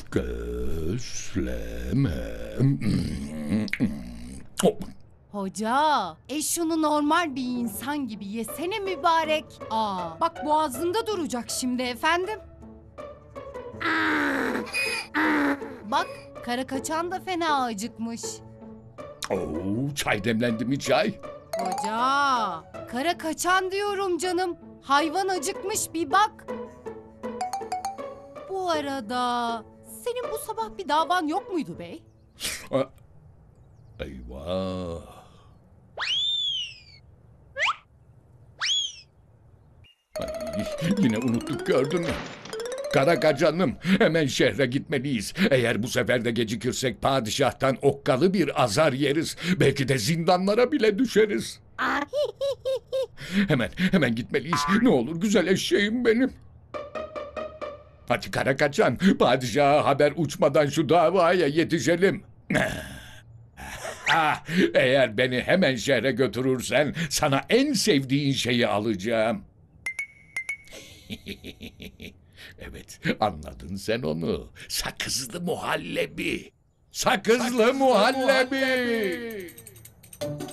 Gözleme. Hoca, şunu normal bir insan gibi yesene mübarek. Bak boğazında duracak şimdi efendim. Bak, kara kaçan da fena acıkmış. Çay demlendi mi çay? Hoca, kara kaçan diyorum canım. Hayvan acıkmış bir bak. Bu arada senin bu sabah bir davan yok muydu bey? Eyvah. Yine unuttuk gördün mü? Karakacanım, hemen şehre gitmeliyiz. Eğer bu sefer de gecikirsek padişahtan okkalı bir azar yeriz. Belki de zindanlara bile düşeriz. Hemen gitmeliyiz. Ne olur güzel eşeğim benim. Hadi Karakacan, padişaha haber uçmadan şu davaya yetişelim. Eğer beni hemen şehre götürürsen sana en sevdiğin şeyi alacağım. Evet, anladın sen onu. Sakızlı muhallebi. Sakızlı muhallebi.